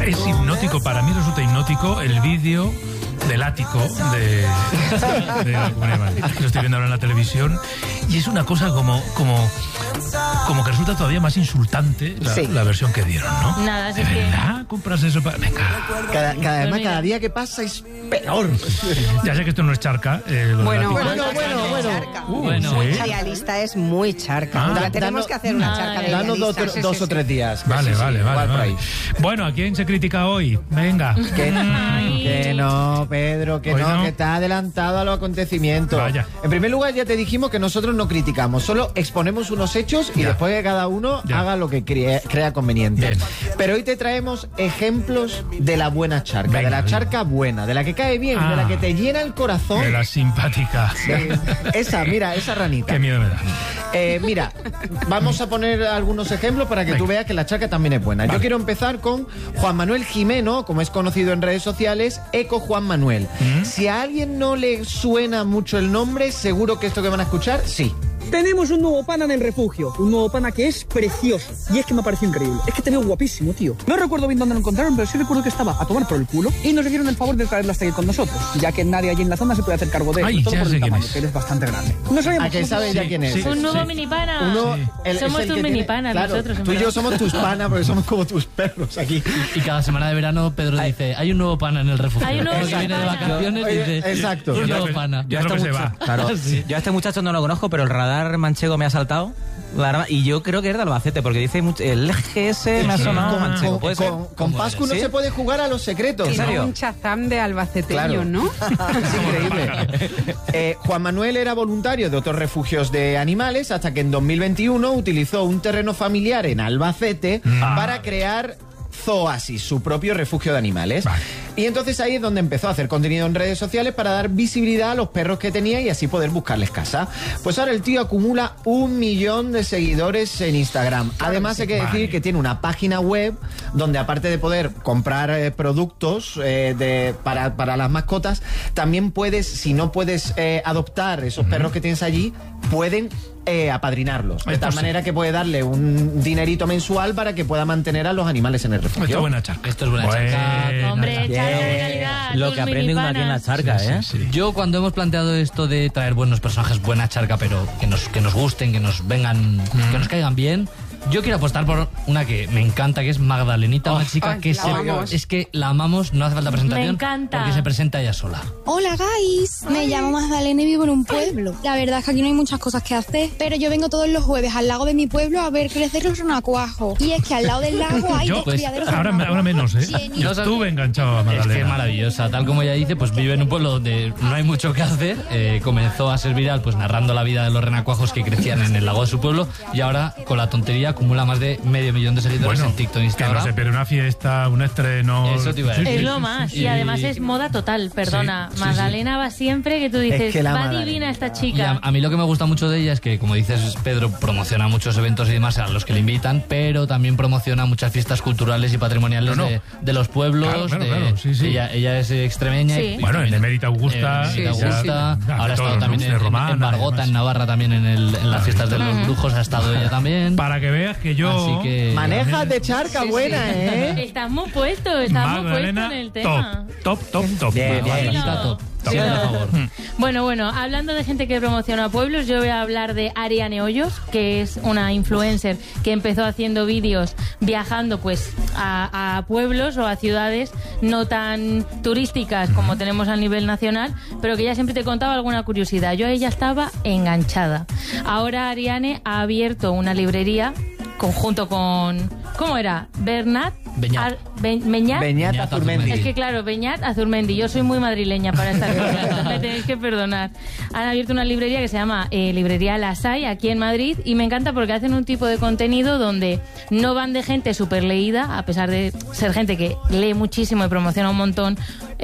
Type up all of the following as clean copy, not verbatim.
Es hipnótico, para mí resulta hipnótico el vídeo del ático de la Comunidad de Madrid. Lo estoy viendo ahora en la televisión y es una cosa como que resulta todavía más insultante la versión que dieron, ¿no? Nada, así ¿De verdad compras eso para...? Venga. Cada día que pasa es peor. Ya sé que esto no es charca. Bueno. ¿sí? La lista es muy charca. Tenemos que hacer una charca de danos idealistas. dos o tres días. Vale. Bueno, ¿a quién se critica hoy? Venga. Que no, Pedro, que Hoy no, no. que está adelantado a los acontecimientos. Vaya. En primer lugar, ya te dijimos que nosotros no criticamos, solo exponemos unos hechos y después que cada uno haga lo que crea conveniente. Bien. Pero hoy te traemos ejemplos de la buena charca, Venga, de la charca buena, de la que cae bien, de la que te llena el corazón. De la simpática. Esa ranita. Qué miedo me da. Mira, vamos a poner algunos ejemplos para que tú veas que la charca también es buena. Vale. Yo quiero empezar con Juan Manuel Jimeno, como es conocido en redes sociales, Eco Juan Manuel. Si a alguien no le suena mucho el nombre, seguro que esto que van a escuchar, sí. Tenemos un nuevo pana en el refugio. Un nuevo pana que es precioso. Y es que me pareció increíble. Es que te veo guapísimo, tío. No recuerdo bien dónde lo encontraron, pero sí recuerdo que estaba a tomar por el culo. Y nos hicieron el favor de traerlo hasta aquí con nosotros. Ya que nadie allí en la zona se puede hacer cargo de él. Ay, Todo ya por sé el quién tamaño, es. que él es bastante grande. No sabíamos. ¿A quién sabes ya quién es? Sí. Un nuevo mini pana. Somos tus mini panas nosotros. en Tú y yo verdad. somos tus panas porque somos como tus perros aquí. Y cada semana de verano Pedro dice, hay un nuevo pana en el refugio. Hay un nuevo Que viene de pana. vacaciones y dice, Exacto. un nuevo pana. Yo creo que se va. Claro, yo a este muchacho no lo conozco, pero el radar manchego me ha saltado. Y yo creo que es de Albacete, porque dice el GS me ha sonado manchego. ¿Puede ser? Con Pascu no ¿Sí? se puede jugar a los secretos. ¿En serio? Un chazam de albaceteño, Claro. ¿no? Es increíble. Juan Manuel era voluntario de otros refugios de animales hasta que en 2021 utilizó un terreno familiar en Albacete para crear Zooasis, su propio refugio de animales. Vale. Y entonces ahí es donde empezó a hacer contenido en redes sociales para dar visibilidad a los perros que tenía y así poder buscarles casa. Pues ahora el tío acumula 1 millón de seguidores en Instagram. Además hay que decir que tiene una página web donde aparte de poder comprar productos para las mascotas, también puedes, si no puedes adoptar esos perros que tienes allí, pueden apadrinarlos. De Esto tal sí. manera que puede darle un dinerito mensual para que pueda mantener a los animales en el refugio. Esto es buena charca. Esto es buena charca. Hombre, Bien. charca de calidad. Lo tus que aprende uno aquí en la minipanas. charca, ¿eh? Sí. Yo cuando hemos planteado esto de traer buenos personajes, buena charca, pero que nos gusten, que nos vengan, que nos caigan bien, yo quiero apostar por una que me encanta, que es Magdalenita, una chica que la amamos. es que la amamos, no hace falta presentación. Me encanta. Porque se presenta ella sola. Hola guys, me llamo Magdalena y vivo en un pueblo. La verdad es que aquí no hay muchas cosas que hacer, pero yo vengo todos los jueves al lago de mi pueblo a ver crecer los renacuajos. Y es que al lado del lago hay dos criaderos de ahora renacuajos. menos, ¿eh? Sí, Yo estuve enganchado a Es que es Magdalena. maravillosa, tal como ella dice, pues vive en un pueblo donde no hay mucho que hacer. Comenzó a ser viral pues narrando la vida de los renacuajos que crecían en el lago de su pueblo y ahora con la tontería acumula más de 500.000 de seguidores en TikTok e que no Instagram. se pierde una fiesta, un estreno. Eso te iba a decir. Es lo más. Y además es moda total, perdona. Sí, sí, Magdalena va siempre que tú dices, Es que la va Magdalena. divina esta Y chica. a mí lo que me gusta mucho de ella es que, como dices, Pedro, promociona muchos eventos y demás a los que le invitan, pero también promociona muchas fiestas culturales y patrimoniales No. de los pueblos. Claro, sí, sí. Ella es extremeña. Sí. y Bueno, en también, Emérita Augusta. Emérita ya- Augusta. ya, Ahora ha todos, estado también de Romana, en Margota, además. en Navarra, también en las fiestas de los brujos ha estado ella también. Para que veas que yo. Así que... Manejas de charca buena, ¿eh? Estamos puestos en Magdalena, el tema. top. Bien, bien. Magdalena, top. Sí, Por no. favor. Bueno, hablando de gente que promociona pueblos, yo voy a hablar de Ariane Hoyos, que es una influencer que empezó haciendo vídeos viajando pues a pueblos o a ciudades no tan turísticas como tenemos a nivel nacional, pero que ella siempre te contaba alguna curiosidad. Yo a ella estaba enganchada. Ahora Ariane ha abierto una librería conjunto con... ¿Cómo era? Bernat... Beñat. Beñat Beñat Azurmendi. Es que claro, Beñat Azurmendi, yo soy muy madrileña para estas cosas, me tenéis que perdonar. Han abierto una librería que se llama Librería Las Hay, aquí en Madrid, y me encanta porque hacen un tipo de contenido donde no van de gente súper leída, a pesar de ser gente que lee muchísimo y promociona un montón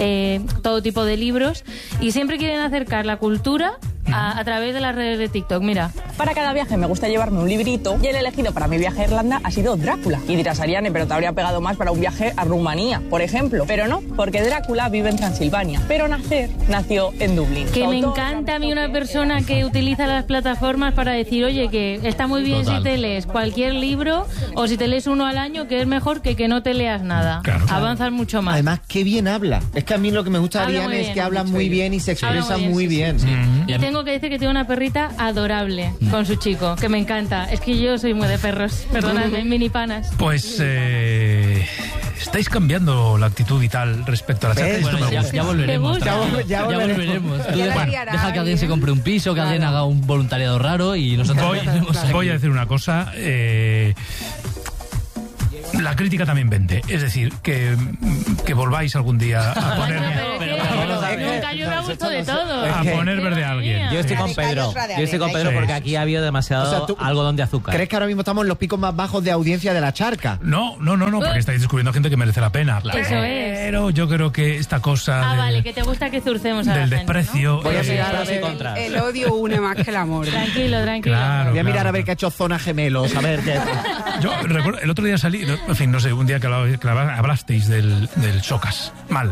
todo tipo de libros, y siempre quieren acercar la cultura a través de las redes de TikTok. Mira, Para cada viaje me gusta llevarme un librito y el elegido para mi viaje a Irlanda ha sido Drácula. Y dirás, Ariane, pero te habría pegado más para un viaje a Rumanía, por ejemplo. Pero no, porque Drácula vive en Transilvania, pero nació en Dublín. Que me encanta a mí una persona que utiliza las plataformas para decir, oye, que está muy bien si te lees cualquier libro o si te lees uno al año, que es mejor que no te leas nada. Claro. Avanzas mucho más. Además, qué bien habla. Es que a mí lo que me gusta de Ariane es que habla muy bien y se expresa muy bien. Sí. Y tengo que decir que tengo una perrita adorable con su chico, que me encanta. Es que yo soy muy de perros. Perdóname, mini panas. Pues estáis cambiando la actitud vital respecto a la charca. Bueno, ya volveremos. Ya volveremos. Deja que alguien se compre un piso, que alguien haga un voluntariado raro y nosotros voy a decir una cosa. La crítica también vende. Es decir, que volváis algún día a poner... Nunca yo me ha gustado de todo. A poner verde a alguien. Yo estoy con Pedro. Porque aquí ha habido demasiado algodón de azúcar. ¿Crees que ahora mismo estamos en los picos más bajos de audiencia de la charca? No, porque estáis descubriendo gente que merece la pena. Pero yo creo que esta cosa... vale, que te gusta que zurcemos a la del gente, desprecio... ¿no? Voy a mirar a ver, el odio une más que el amor. Tranquilo. Claro, voy a mirar a ver qué ha hecho Zona Gemelos, a ver qué... Yo recuerdo, el otro día salí, en fin, no sé, un día que hablasteis del Socas, mal.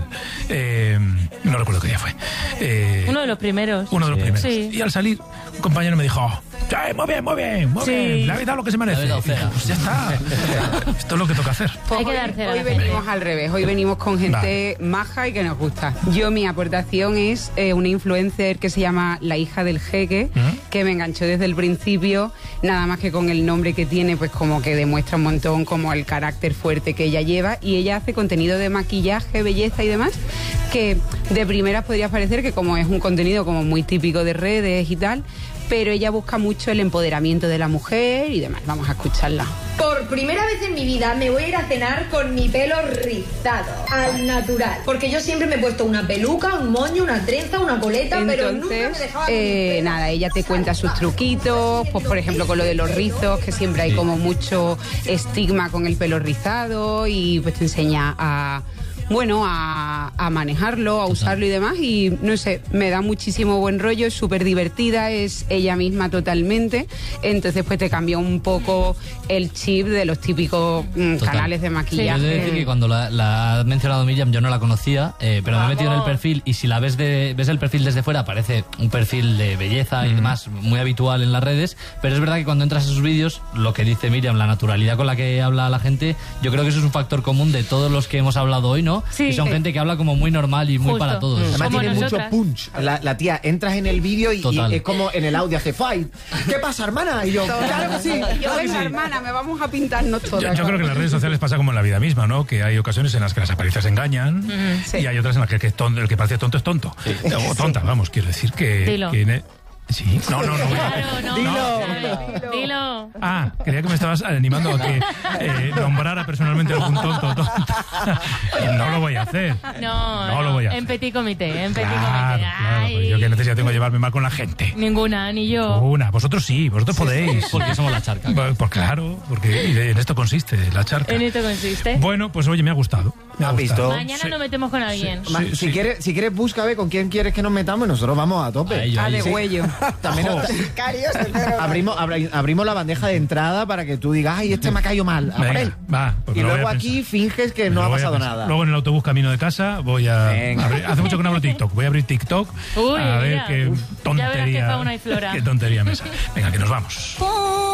No recuerdo qué día fue. Uno de los primeros. Sí. Y al salir, un compañero me dijo, muy bien, le habéis dado lo que se merece. Pues ya está. Esto es lo que toca hacer. Pues hoy venimos al revés, hoy venimos con gente maja y que nos gusta. Mi aportación es una influencer que se llama La Hija del Jeque, que me enganchó desde el principio, nada más que con el nombre que tiene, pues como que demuestra un montón como el carácter fuerte que ella lleva, y ella hace contenido de maquillaje, belleza y demás, que de primeras podría parecer que como es un contenido como muy típico de redes y tal, pero ella busca mucho el empoderamiento de la mujer y demás. Vamos a escucharla. Por primera vez en mi vida me voy a ir a cenar con mi pelo rizado, al natural. Porque yo siempre me he puesto una peluca, un moño, una trenza, una coleta, pero nunca me dejaba... nada, ella te cuenta sus truquitos, pues por ejemplo con lo de los rizos, que siempre hay como mucho estigma con el pelo rizado, y pues te enseña a manejarlo, a usarlo y demás, y no sé, me da muchísimo buen rollo, es súper divertida, es ella misma totalmente, entonces pues te cambia un poco el chip de los típicos canales de maquillaje. Sí, es decir que cuando la ha mencionado Miriam yo no la conocía, pero me he metido en el perfil, y si la ves el perfil desde fuera, parece un perfil de belleza y demás muy habitual en las redes, pero es verdad que cuando entras a sus vídeos, lo que dice Miriam, la naturalidad con la que habla la gente, yo creo que eso es un factor común de todos los que hemos hablado hoy, ¿no? Sí. Y son gente que habla como muy normal y muy para todos. Además como tiene nosotras. mucho punch. La tía, entras en el vídeo y es como en el audio hace fight. ¿Qué pasa, hermana? Y yo, claro que sí. Hermana, me vamos a pintarnos todas. Yo creo que en las redes sociales pasa como en la vida misma, ¿no? Que hay ocasiones en las que las apariencias engañan y hay otras en las que el que parece tonto es tonto. O tonta, vamos, quiero decir que... Dilo. Sí, no. Dilo. Creía que me estabas animando a que nombrara personalmente algún tonto. No lo voy a hacer. No lo voy a hacer. En petit comité, Claro, pues yo qué necesidad tengo de llevarme mal con la gente. Ninguna, ni yo. Vosotros sí, vosotros podéis. Porque somos la charca. Pues claro, porque en esto consiste la charca. En esto consiste. Bueno, pues oye, me ha gustado. ¿Has visto? Mañana nos metemos con alguien. Si quieres, busca a ver con quién quieres que nos metamos y nosotros vamos a tope. De huello. También abrimos la bandeja de entrada para que tú digas, ay, este me ha caído mal. Y luego aquí finges que no ha pasado nada. Luego en el autobús camino de casa voy a abrir, hace mucho que no abro TikTok. Voy a abrir TikTok a ver qué tontería. Ya verás qué fauna y flora. Qué tontería me sale. Venga, que nos vamos.